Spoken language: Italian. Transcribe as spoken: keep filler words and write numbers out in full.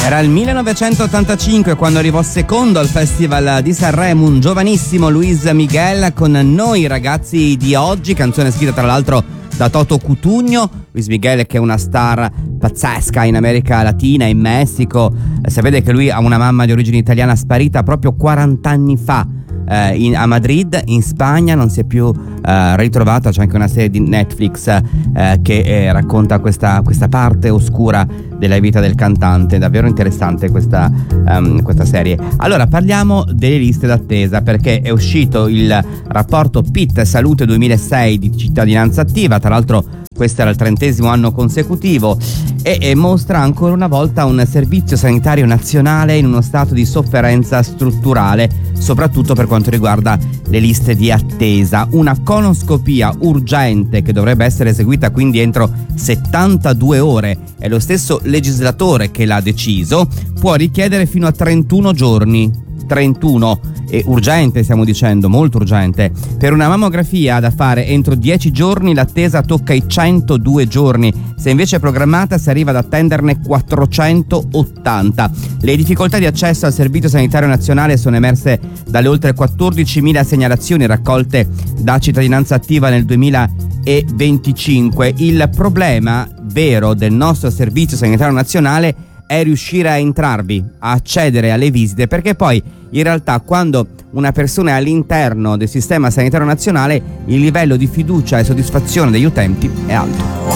Era il millenovecentottantacinque quando arrivò secondo al Festival di Sanremo un giovanissimo Luis Miguel con Noi ragazzi di oggi, canzone scritta tra l'altro da Toto Cutugno. Luis Miguel che è una star pazzesca in America Latina, in Messico. Si vede che lui ha una mamma di origine italiana sparita proprio quaranta anni fa. Uh, in, a Madrid, in Spagna, non si è più uh, ritrovata. C'è anche una serie di Netflix uh, che eh, racconta questa, questa parte oscura della vita del cantante. Davvero interessante questa, um, questa serie. Allora parliamo delle liste d'attesa, perché è uscito il rapporto P I T Salute duemilasei di Cittadinanza Attiva. Tra l'altro questo era il trentesimo anno consecutivo e, e mostra ancora una volta un servizio sanitario nazionale in uno stato di sofferenza strutturale, soprattutto per quanto riguarda le liste di attesa. Una colonoscopia urgente che dovrebbe essere eseguita quindi entro settantadue ore, è lo stesso legislatore che l'ha deciso, può richiedere fino a trentuno giorni. trentuno è urgente, stiamo dicendo, molto urgente. Per una mammografia da fare entro dieci giorni l'attesa tocca i centodue giorni, se invece è programmata si arriva ad attenderne quattrocentottanta. Le difficoltà di accesso al Servizio Sanitario Nazionale sono emerse dalle oltre quattordicimila segnalazioni raccolte da Cittadinanza Attiva nel duemilaventicinque. Il problema vero del nostro Servizio Sanitario Nazionale è riuscire a entrarvi, a accedere alle visite, perché poi in realtà quando una persona è all'interno del sistema sanitario nazionale il livello di fiducia e soddisfazione degli utenti è alto.